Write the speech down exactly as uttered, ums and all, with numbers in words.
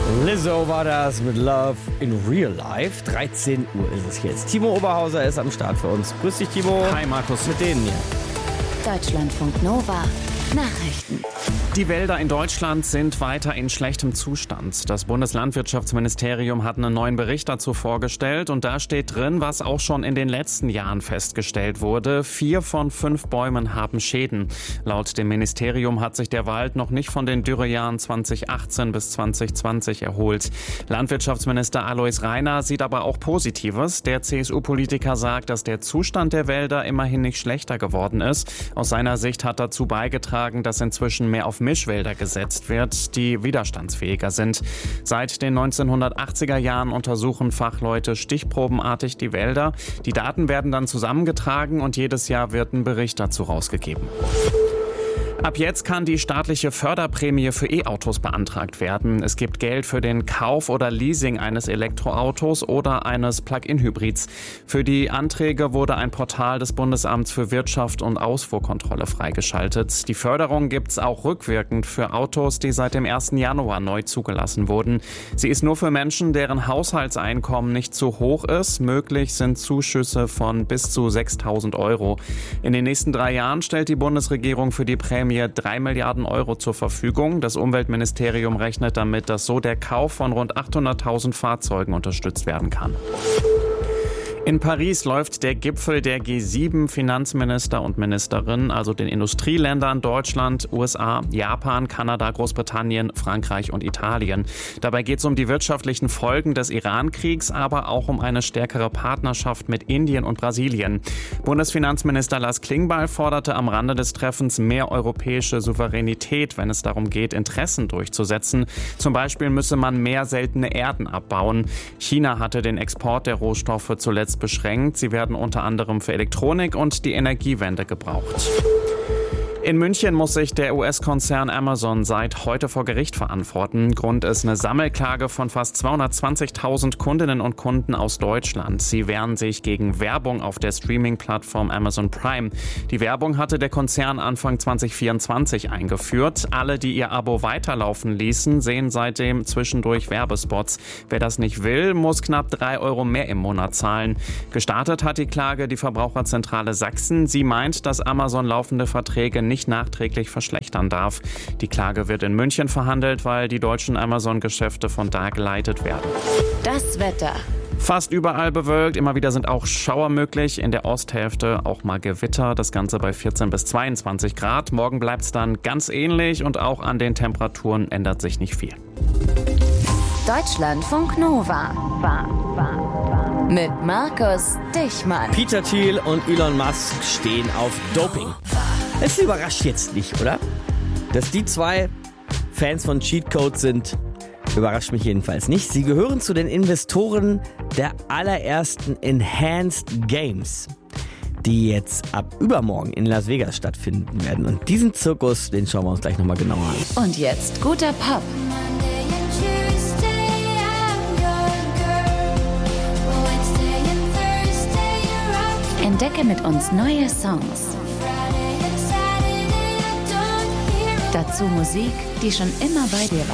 Lizzo war das mit Love in Real Life. dreizehn Uhr ist es jetzt. Timo Oberhauser ist am Start für uns. Grüß dich, Timo. Hi, Markus. Mit denen hier. Deutschlandfunk Nova. Nachrichten. Die Wälder in Deutschland sind weiter in schlechtem Zustand. Das Bundeslandwirtschaftsministerium hat einen neuen Bericht dazu vorgestellt und da steht drin, was auch schon in den letzten Jahren festgestellt wurde. Vier von fünf Bäumen haben Schäden. Laut dem Ministerium hat sich der Wald noch nicht von den Dürrejahren zweitausendachtzehn bis zweitausendzwanzig erholt. Landwirtschaftsminister Alois Rainer sieht aber auch Positives. Der C S U-Politiker sagt, dass der Zustand der Wälder immerhin nicht schlechter geworden ist. Aus seiner Sicht hat dazu beigetragen, dass inzwischen mehr auf Mischwälder gesetzt wird, die widerstandsfähiger sind. Seit den neunzehnhundertachtziger Jahren untersuchen Fachleute stichprobenartig die Wälder. Die Daten werden dann zusammengetragen und jedes Jahr wird ein Bericht dazu rausgegeben. Ab jetzt kann die staatliche Förderprämie für E-Autos beantragt werden. Es gibt Geld für den Kauf oder Leasing eines Elektroautos oder eines Plug-in-Hybrids. Für die Anträge wurde ein Portal des Bundesamts für Wirtschaft und Ausfuhrkontrolle freigeschaltet. Die Förderung gibt's auch rückwirkend für Autos, die seit dem ersten Januar neu zugelassen wurden. Sie ist nur für Menschen, deren Haushaltseinkommen nicht zu hoch ist. Möglich sind Zuschüsse von bis zu sechstausend Euro. In den nächsten drei Jahren stellt die Bundesregierung für die Prämie drei Milliarden Euro zur Verfügung. Das Umweltministerium rechnet damit, dass so der Kauf von rund achthunderttausend Fahrzeugen unterstützt werden kann. In Paris läuft der Gipfel der G sieben Finanzminister und Ministerinnen, also den Industrieländern Deutschland, U S A, Japan, Kanada, Großbritannien, Frankreich und Italien. Dabei geht es um die wirtschaftlichen Folgen des Iran-Kriegs, aber auch um eine stärkere Partnerschaft mit Indien und Brasilien. Bundesfinanzminister Lars Klingbeil forderte am Rande des Treffens mehr europäische Souveränität, wenn es darum geht, Interessen durchzusetzen. Zum Beispiel müsse man mehr seltene Erden abbauen. China hatte den Export der Rohstoffe zuletzt beschränkt. Sie werden unter anderem für Elektronik und die Energiewende gebraucht. In München muss sich der U S-Konzern Amazon seit heute vor Gericht verantworten. Grund ist eine Sammelklage von fast zweihundertzwanzigtausend Kundinnen und Kunden aus Deutschland. Sie wehren sich gegen Werbung auf der Streaming-Plattform Amazon Prime. Die Werbung hatte der Konzern Anfang zwanzig vierundzwanzig eingeführt. Alle, die ihr Abo weiterlaufen ließen, sehen seitdem zwischendurch Werbespots. Wer das nicht will, muss knapp drei Euro mehr im Monat zahlen. Gestartet hat die Klage die Verbraucherzentrale Sachsen. Sie meint, dass Amazon laufende Verträge nicht nachträglich verschlechtern darf. Die Klage wird in München verhandelt, weil die deutschen Amazon-Geschäfte von da geleitet werden. Das Wetter. Fast überall bewölkt, immer wieder sind auch Schauer möglich, in der Osthälfte auch mal Gewitter, das Ganze bei vierzehn bis zweiundzwanzig Grad. Morgen bleibt es dann ganz ähnlich und auch an den Temperaturen ändert sich nicht viel. Deutschlandfunk Nova. Mit Markus Dichmann. Peter Thiel und Elon Musk stehen auf Doping. Es überrascht jetzt nicht, oder? Dass die zwei Fans von Cheatcodes sind, überrascht mich jedenfalls nicht. Sie gehören zu den Investoren der allerersten Enhanced Games, die jetzt ab übermorgen in Las Vegas stattfinden werden. Und diesen Zirkus, den schauen wir uns gleich nochmal genauer an. Und jetzt guter Pop. Entdecke mit uns neue Songs. Dazu Musik, die schon immer bei dir war.